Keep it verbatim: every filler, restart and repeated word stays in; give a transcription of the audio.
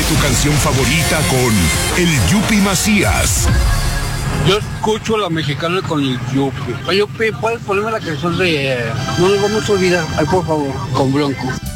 tu canción favorita con el Yupi Macías. Yo escucho a la mexicana con el Yupi. Yupi, ¿puedes ponerme la canción de eh, No nos vamos a olvidar? Ay, por favor, con Bronco.